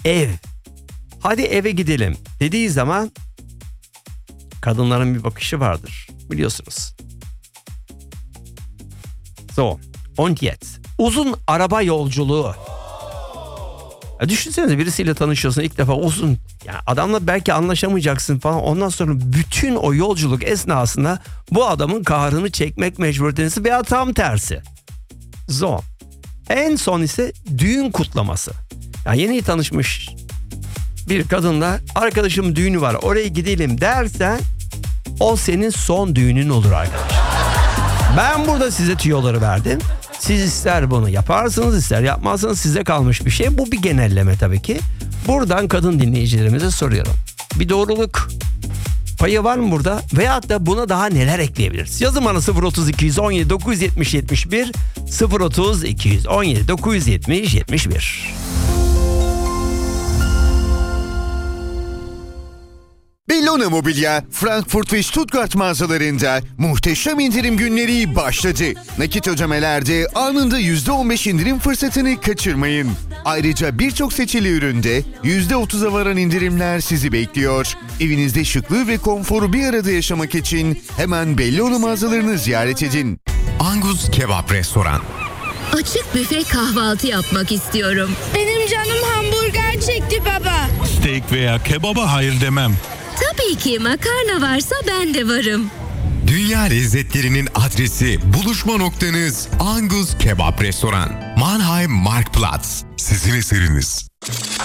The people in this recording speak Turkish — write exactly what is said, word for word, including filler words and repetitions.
ev. Hadi eve gidelim dediği zaman kadınların bir bakışı vardır biliyorsunuz. So, und jetzt. Uzun araba yolculuğu. Ya düşünsenize birisiyle tanışıyorsun ilk defa uzun. Yani adamla belki anlaşamayacaksın falan. Ondan sonra bütün o yolculuk esnasında bu adamın kahrını çekmek mecburiyetindesin veya tam tersi. So. En son ise düğün kutlaması. Yani yeni tanışmış bir kadınla arkadaşım düğünü var oraya gidelim dersen o senin son düğünün olur arkadaş. Ben burada size tüyoları verdim. Siz ister bunu yaparsınız ister yapmazsınız size kalmış bir şey. Bu bir genelleme tabii ki. Buradan kadın dinleyicilerimize soruyorum. Bir doğruluk payı var mı burada? Veyahut da buna daha neler ekleyebiliriz? Yazın bana sıfır otuz iki yüz on yedi dokuz yüz yetmiş yetmiş bir sıfır otuz iki yüz on yedi dokuz yüz yetmiş yetmiş bir. Bellona Mobilya, Frankfurt ve Stuttgart mağazalarında muhteşem indirim günleri başladı. Nakit ödemelerde anında yüzde on beş indirim fırsatını kaçırmayın. Ayrıca birçok seçili üründe yüzde otuza varan indirimler sizi bekliyor. Evinizde şıklığı ve konforu bir arada yaşamak için hemen Bellona mağazalarını ziyaret edin. Angus Kebap Restoran. Açık büfe kahvaltı yapmak istiyorum. Benim canım hamburger çekti baba. Steak veya kebaba hayır demem. Tabii ki makarna varsa ben de varım. Dünya lezzetlerinin adresi, buluşma noktanız Angus Kebap Restoran. Mannheim Marktplatz. Sizin eseriniz.